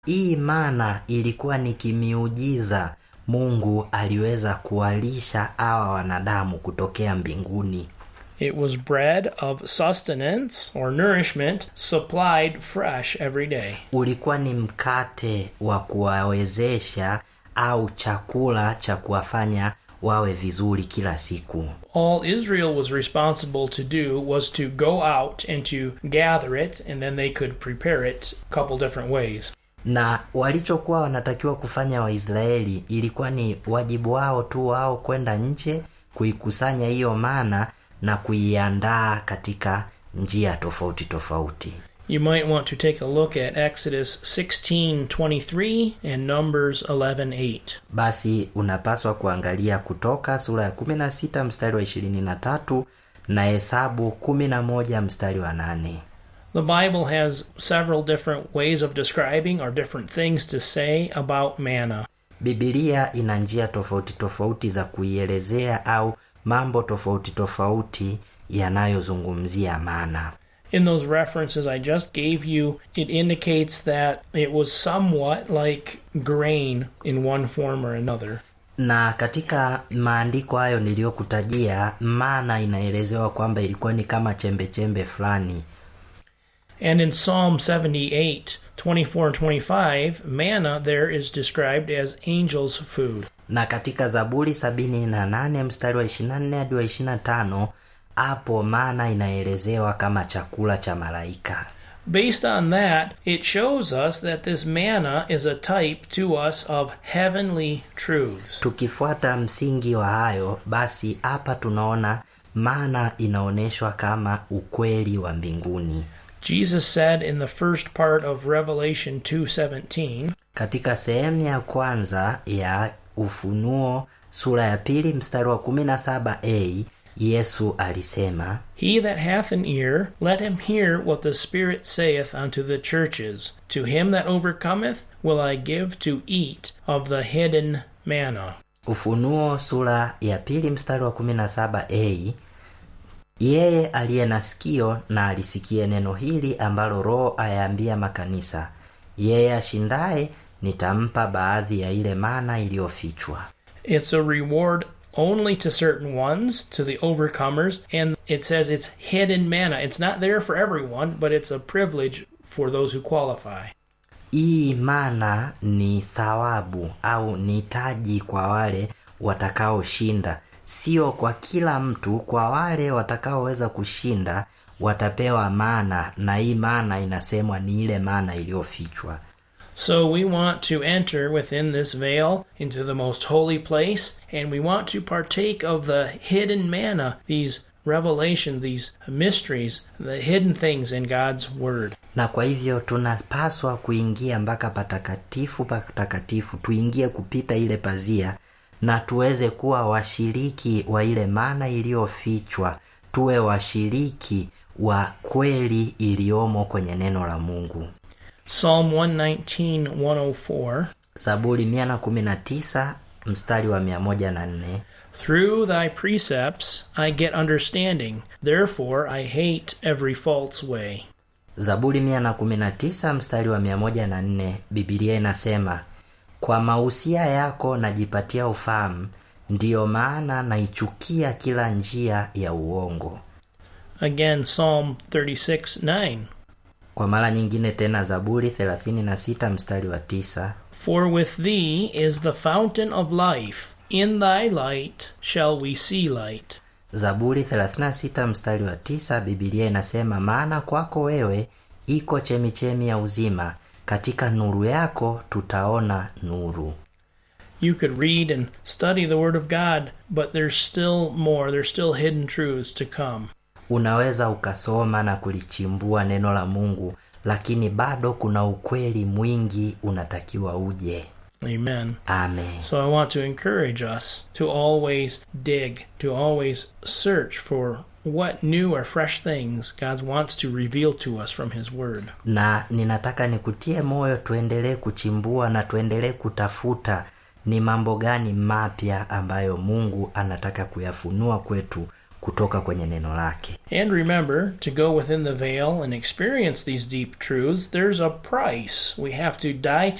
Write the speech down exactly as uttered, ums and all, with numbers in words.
Hii mana ilikuwa ni kimiujiza. Mungu aliweza kuwalisha hawa wanadamu kutokea mbinguni. It was bread of sustenance or nourishment supplied fresh every day. Ulikuwa ni mkate wa kuwawezesha au chakula cha kuwafanya wawe vizuri kila siku. All Israel was responsible to do was to go out and to gather it, and then they could prepare it a couple different ways. Na walichokuwa wanatakiwa kufanya Waisraeli ilikuwa ni wajibu wao tu wao kwenda nje kuikusanya hiyo mana na kuiandaa katika njia tofauti tofauti. You might want to take a look at Exodus sixteen twenty-three and Numbers eleven eight. Basi unapaswa kuangalia Kutoka sura ya kumi na sita mstari wa ishirini na tatu na Hesabu kumi na moja mstari wa nane. The Bible has several different ways of describing or different things to say about manna. Biblia ina njia tofauti tofauti za kuielezea au mambo tofauti tofauti yanayozungumzia mana. In those references I just gave you, it indicates that it was somewhat like grain in one form or another. Na katika maandiko hayo niliyokutajia, mana inaelezewa kwamba ilikuwa ni kama chembe chembe fulani. And in Psalm seventy-eight twenty-four and twenty-five, manna there is described as angels' food. Na katika Zaburi sabini na nane mstari wa ishirini na nne hadi wa ishirini na tano, hapo mana inaelezewa kama chakula cha malaika. Based on that, it shows us that this manna is a type to us of heavenly truths. Tukifuata msingi wa hayo, basi hapa tunaona mana inaoneshwa kama ukweli wa mbinguni. Jesus said in the first part of Revelation two seventeen, katika sehemu ya kwanza ya Ufunuo sura ya pili mstari wa kumi na saba a, Yesu alisema, He that hath an ear, let him hear what the Spirit saith unto the churches. To him that overcometh will I give to eat of the hidden manna. Ufunuo sura ya pili mstari wa kumi na saba a, yeye aliye na sikio na alisikie neno hili ambalo Roho ayaambia makanisa. Yeye ashindaye nitampa baadhi ya ile mana iliyofichwa. It's a reward only to certain ones, to the overcomers, and it says it's hidden manna. It's not there for everyone, but it's a privilege for those who qualify. Hii mana ni thawabu au ni taji kwa wale watakaoshinda. Sio kwa kila mtu, kwa wale watakaoweza kushinda watapewa mana, na hii mana inasemwa ni ile mana iliyofichwa. So we want to enter within this veil into the most holy place, and we want to partake of the hidden manna, these revelation, these mysteries, the hidden things in God's word. Na kwa hivyo tunapaswa kuingia mpaka patakatifu patakatifu, tuingie kupita ile pazia na tuweze kuwa washiriki wa ile mana iliyofichwa, tuwe washiriki wa kweli iliyomo kwenye neno la Mungu. Psalm one nineteen one oh four. Zaburi mia kumi na tisa mstari wa mia moja na nne. Through thy precepts I get understanding, therefore I hate every false way. Zaburi mia kumi na tisa mstari wa mia moja na nne, Biblia inasema, kwa mausia yako najipatia ufahamu, ndiyo maana naichukia kila njia ya uongo. Again, Psalm thirty-six nine. Kwa mara nyingine tena Zaburi thelathini na sita mstari wa tisa. For with thee is the fountain of life, in thy light shall we see light. Zaburi thelathini na sita mstari wa tisa, Biblia inasema, maana kwako wewe iko chemichemi ya uzima, katika nuru yako tutaona nuru. You could read and study the word of God, but there's still more, there's still hidden truths to come. Unaweza ukasoma na kulichimbua neno la Mungu, lakini bado kuna ukweli mwingi unatakiwa uje. Amen. Amen. So I want to encourage us to always dig, to always search for what new or fresh things God wants to reveal to us from his word. Na ninataka nikutie moyo tuendelee kuchimbua na tuendelee kutafuta ni mambo gani mapya ambayo Mungu anataka kuyafunua kwetu kutoka kwenye neno lake. And remember, to go within the veil and experience these deep truths, there's a price. We have to die to